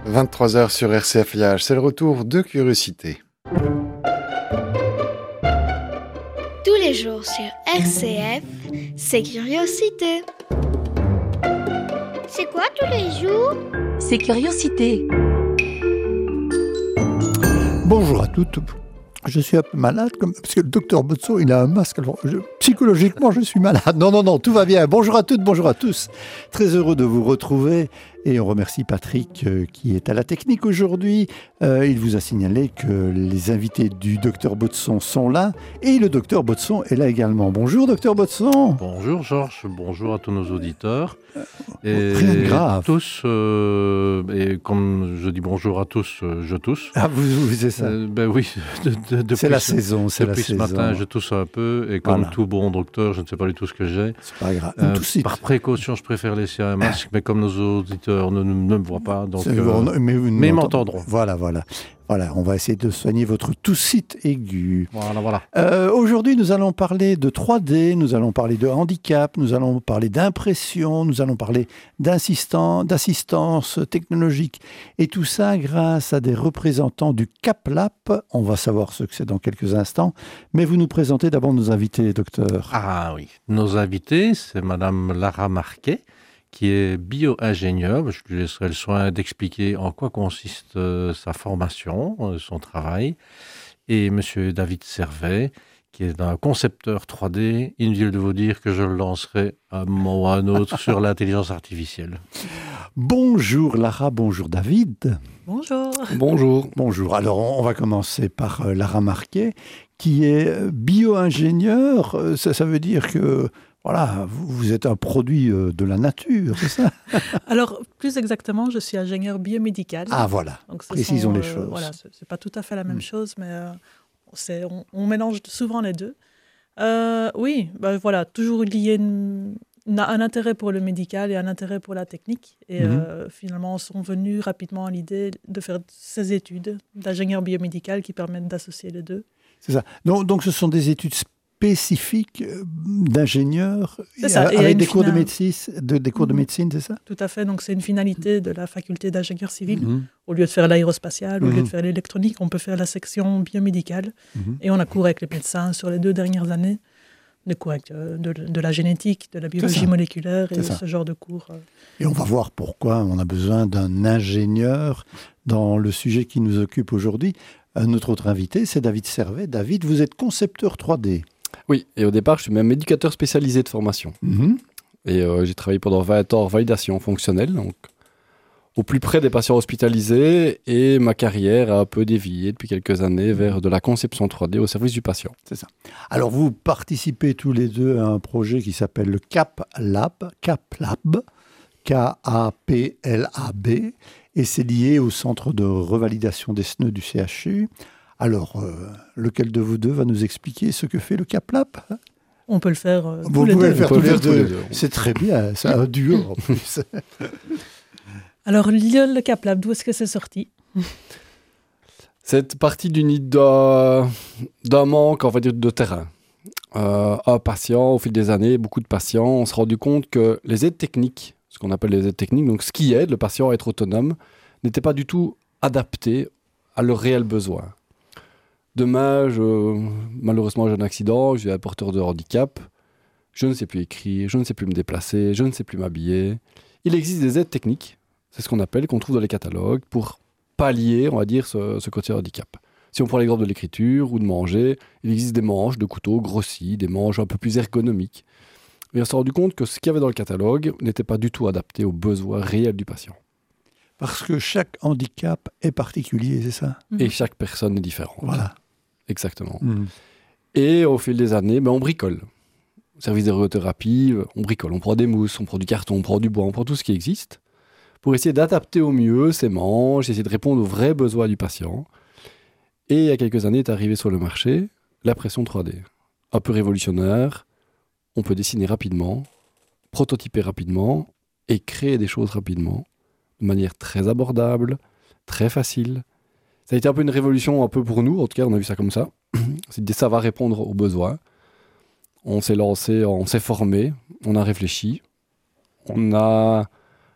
23h sur RCF Liage, c'est le retour de Curiosité. Tous les jours sur RCF, c'est Curiosité. C'est quoi tous les jours? C'est Curiosité. Bonjour à toutes. Je suis un peu malade, parce que le docteur Botso, il a un masque. Alors, psychologiquement, je suis malade. Non, tout va bien. Bonjour à toutes, bonjour à tous. Très heureux de vous retrouver. Et on remercie Patrick qui est à la technique aujourd'hui. Il vous a signalé que les invités du docteur Botson sont là. Et le docteur Botson est là également. Bonjour, docteur Botson. Bonjour Georges, bonjour à tous nos auditeurs. Et rien de grave. Tous, et comme je dis bonjour à tous, je tousse. Ah, vous c'est ça. Ben oui, c'est la saison. Depuis ce matin, je tousse un peu. Et comme tout bon docteur, je ne sais pas du tout ce que j'ai. C'est pas grave. Par précaution, je préfère laisser un masque. Mais comme nos auditeurs ne me voient pas, donc, mais ils m'entendront. Voilà, on va essayer de soigner votre toussite aiguë. Voilà. Aujourd'hui, nous allons parler de 3D, nous allons parler de handicap, nous allons parler d'impression, nous allons parler d'assistance technologique. Et tout ça grâce à des représentants du CapLab. On va savoir ce que c'est dans quelques instants. Mais vous nous présentez d'abord nos invités, docteur. Ah oui, nos invités, c'est Madame Lara Marquet, qui est bio-ingénieur. Je lui laisserai le soin d'expliquer en quoi consiste sa formation, son travail. Et Monsieur David Servet, qui est un concepteur 3D. Inutile de vous dire que je le lancerai à un moment ou à un autre sur l'intelligence artificielle. Bonjour Lara, bonjour David. Bonjour. Alors, on va commencer par Lara Marquet, qui est bio-ingénieur. Ça veut dire que voilà, vous êtes un produit de la nature, c'est ça? Alors, plus exactement, je suis ingénieur biomédical. Ah voilà, donc, précisons les choses. Voilà, c'est pas tout à fait la même chose, mais on mélange souvent les deux. Oui, voilà, toujours lié un intérêt pour le médical et un intérêt pour la technique. Et finalement, on sont venus rapidement à l'idée de faire ces études d'ingénieur biomédical qui permettent d'associer les deux. C'est ça. Donc ce sont des études spécifique d'ingénieur avec des cours de médecine, de médecine, c'est ça? Tout à fait. Donc, c'est une finalité de la faculté d'ingénieur civil. Au lieu de faire l'aérospatiale, au lieu de faire l'électronique, on peut faire la section biomédicale. Et on a cours avec les médecins sur les 2 dernières années, des cours avec de la génétique, de la biologie moléculaire et ce genre de cours. Et on va voir pourquoi on a besoin d'un ingénieur dans le sujet qui nous occupe aujourd'hui. Notre autre invité, c'est David Servet. David, vous êtes concepteur 3D. Oui, et au départ, je suis même éducateur spécialisé de formation. Et j'ai travaillé pendant 20 ans en validation fonctionnelle, donc au plus près des patients hospitalisés, et ma carrière a un peu dévié depuis quelques années vers de la conception 3D au service du patient. C'est ça. Alors, vous participez tous les deux à un projet qui s'appelle le CapLab, K-A-P-L-A-B, et c'est lié au centre de revalidation des SNE du CHU. Alors, lequel de vous deux va nous expliquer ce que fait le CapLab? On peut le faire tous les deux. Vous pouvez le faire tous les deux. C'est très bien, c'est un duo en plus. Alors, le CapLab, d'où est-ce que c'est sorti? C'est parti d'un manque, on va dire, de terrain. Un patient, au fil des années, beaucoup de patients, on s'est rendu compte que les aides techniques, ce qu'on appelle les aides techniques, donc ce qui aide le patient à être autonome, n'étaient pas du tout adaptées à leurs réels besoins. Demain, malheureusement, j'ai un accident, je suis un porteur de handicap, je ne sais plus écrire, je ne sais plus me déplacer, je ne sais plus m'habiller. Il existe des aides techniques, c'est ce qu'on appelle, qu'on trouve dans les catalogues, pour pallier, on va dire, ce côté handicap. Si on prend l'exemple de l'écriture ou de manger, il existe des manches de couteau grossis, des manches un peu plus ergonomiques. Et on s'est rendu compte que ce qu'il y avait dans le catalogue n'était pas du tout adapté aux besoins réels du patient. Parce que chaque handicap est particulier, c'est ça? Et chaque personne est différente. Voilà. Exactement. Et au fil des années, on bricole. Au service d'ergothérapie, on bricole. On prend des mousses, on prend du carton, on prend du bois, on prend tout ce qui existe pour essayer d'adapter au mieux ces manches, essayer de répondre aux vrais besoins du patient. Et il y a quelques années est arrivée sur le marché l'impression 3D. Un peu révolutionnaire. On peut dessiner rapidement, prototyper rapidement et créer des choses rapidement, de manière très abordable, très facile. Ça a été un peu une révolution un peu pour nous, en tout cas on a vu ça comme ça. Ça va répondre aux besoins. On s'est lancé, on s'est formé, on a réfléchi. On a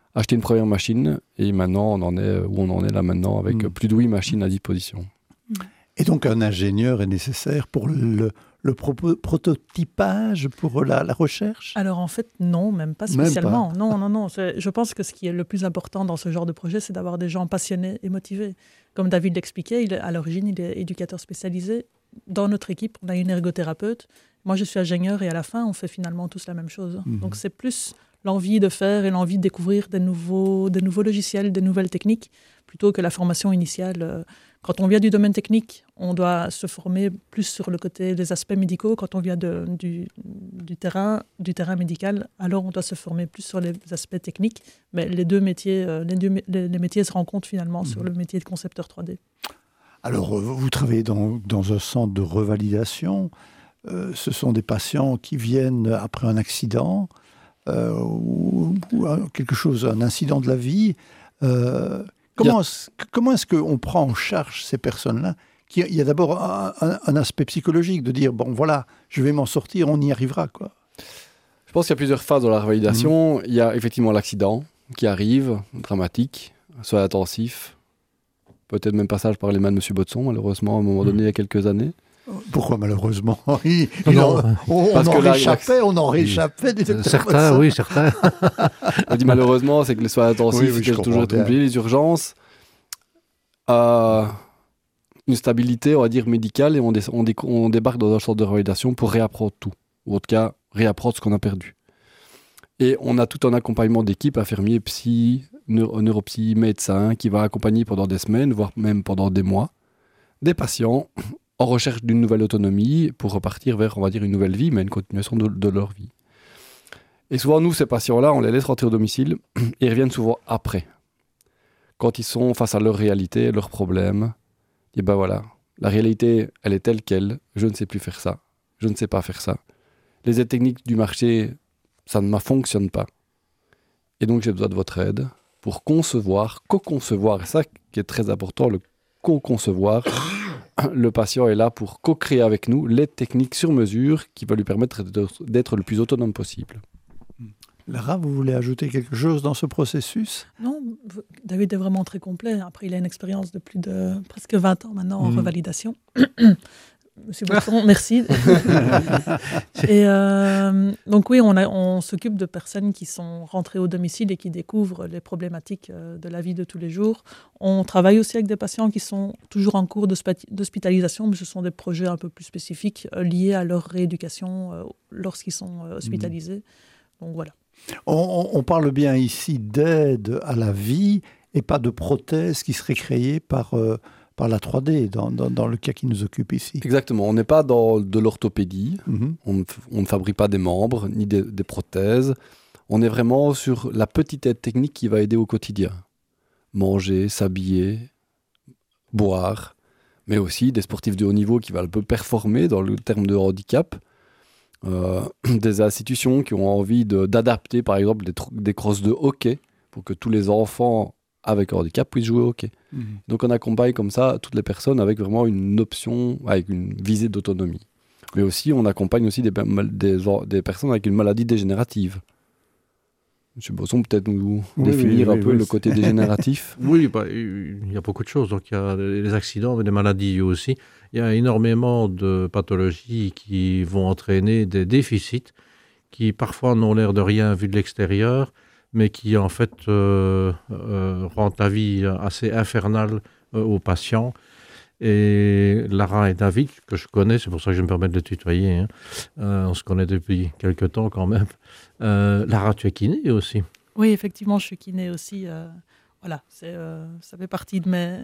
acheté une première machine et maintenant on en est où on en est là maintenant avec plus de 8 machines à disposition. Et donc un ingénieur est nécessaire pour le prototypage, pour la recherche? Alors en fait, non, même pas spécialement. Non. Je pense que ce qui est le plus important dans ce genre de projet, c'est d'avoir des gens passionnés et motivés. Comme David l'expliquait, à l'origine, il est éducateur spécialisé. Dans notre équipe, on a une ergothérapeute. Moi, je suis ingénieur et à la fin, on fait finalement tous la même chose. Donc c'est plus l'envie de faire et l'envie de découvrir des nouveaux logiciels, des nouvelles techniques, plutôt que la formation initiale. Quand on vient du domaine technique, on doit se former plus sur le côté des aspects médicaux. Quand on vient du terrain médical, alors on doit se former plus sur les aspects techniques. Mais les deux métiers, les métiers se rencontrent finalement sur le métier de concepteur 3D. Alors, vous travaillez dans un centre de revalidation. Ce sont des patients qui viennent après un accident ou quelque chose, un incident de la vie. Comment est-ce qu'on prend en charge ces personnes-là? Il y a d'abord un aspect psychologique de dire, bon voilà, je vais m'en sortir, on y arrivera, quoi. Je pense qu'il y a plusieurs phases dans la revalidation. Il y a effectivement l'accident qui arrive, dramatique, soins intensifs, peut-être même passage par les mains de M. Botson, malheureusement, à un moment donné, il y a quelques années. Pourquoi malheureusement? On en réchappait. Certains, oui, certains. On dit malheureusement, c'est que les soins intensifs, c'est toujours être oublié, les urgences. Une stabilité, on va dire, médicale, et on débarque dans un centre de revalidation pour réapprendre tout. Ou en tout cas, réapprendre ce qu'on a perdu. Et on a tout un accompagnement d'équipe, infirmiers, psy, neuropsy, médecins, qui va accompagner pendant des semaines, voire même pendant des mois, des patients en recherche d'une nouvelle autonomie pour repartir vers, on va dire, une nouvelle vie, mais une continuation de leur vie. Et souvent, nous, ces patients-là, on les laisse rentrer au domicile et ils reviennent souvent après. Quand ils sont face à leur réalité, leurs problèmes, et ben voilà, la réalité, elle est telle qu'elle, je ne sais plus faire ça, je ne sais pas faire ça. Les aides techniques du marché, ça ne fonctionne pas. Et donc, j'ai besoin de votre aide pour concevoir, co-concevoir, et ça qui est très important, le co-concevoir. Le patient est là pour co-créer avec nous l'aide technique sur mesure qui va lui permettre d'être le plus autonome possible. Lara, vous voulez ajouter quelque chose dans ce processus? Non, David est vraiment très complet. Après, il a une expérience de plus de presque 20 ans maintenant en revalidation. Monsieur Bosson, merci. Et donc oui, on s'occupe de personnes qui sont rentrées au domicile et qui découvrent les problématiques de la vie de tous les jours. On travaille aussi avec des patients qui sont toujours en cours d'hospitalisation, mais ce sont des projets un peu plus spécifiques liés à leur rééducation lorsqu'ils sont hospitalisés. Donc voilà. On parle bien ici d'aide à la vie et pas de prothèses qui seraient créées par la 3D, dans le cas qui nous occupe ici. Exactement, on n'est pas dans de l'orthopédie, on ne fabrique pas des membres, ni des prothèses, on est vraiment sur la petite aide technique qui va aider au quotidien. Manger, s'habiller, boire, mais aussi des sportifs de haut niveau qui vont un peu performer dans le terme de handicap, des institutions qui ont envie d'adapter par exemple des crosses de hockey pour que tous les enfants avec un handicap puissent jouer au hockey. Donc on accompagne comme ça toutes les personnes avec vraiment une option, avec une visée d'autonomie. Mais aussi on accompagne aussi des personnes avec une maladie dégénérative. Monsieur Bosson, peut-être nous définir un peu le côté dégénératif. Oui, il y a beaucoup de choses. Donc il y a les accidents, mais des maladies aussi. Il y a énormément de pathologies qui vont entraîner des déficits qui parfois n'ont l'air de rien vu de l'extérieur, mais qui en fait rendent la vie assez infernale aux patients. Et Lara et David, que je connais, c'est pour ça que je me permets de le tutoyer, on se connaît depuis quelque temps quand même. Lara, tu es kiné aussi? Oui, effectivement, je suis kiné aussi. Voilà, ça fait partie de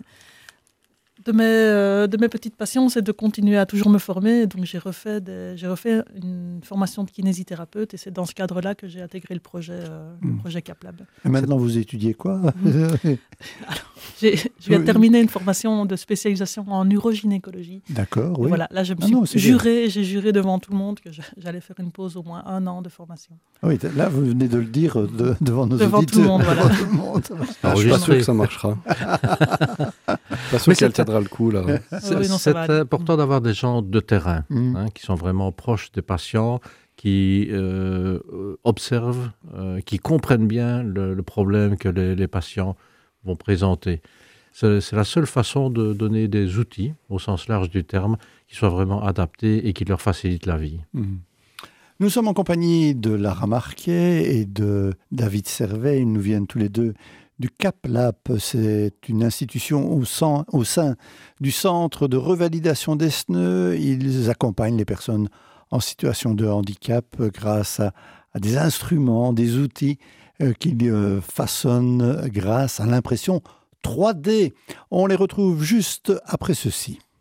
mes petites passions, c'est de continuer à toujours me former. Donc j'ai refait une formation de kinésithérapeute et c'est dans ce cadre-là que j'ai intégré le projet CapLab. Et maintenant, vous étudiez quoi? Alors, je viens de terminer une formation de spécialisation en urogynécologie. D'accord, oui. Et voilà, là, j'ai juré devant tout le monde que j'allais faire une pause au moins 1 an de formation. Oui, là, vous venez de le dire devant nos devant auditeurs. Tout le monde, voilà. Alors, je suis pas sûr que ça marchera. Pas sûr qu'elle tiendra le coup, là. C'est important d'avoir des gens de terrain qui sont vraiment proches des patients, qui observent, qui comprennent bien le problème que les patients vont présenter. C'est la seule façon de donner des outils, au sens large du terme, qui soient vraiment adaptés et qui leur facilitent la vie. Nous sommes en compagnie de Lara Marquet et de David Servet. Ils nous viennent tous les deux du CAP-LAP. C'est une institution au sein du Centre de revalidation d'Esneux. Ils accompagnent les personnes en situation de handicap grâce à des instruments, des outils qu'ils façonnent grâce à l'impression 3D. On les retrouve juste après ceci.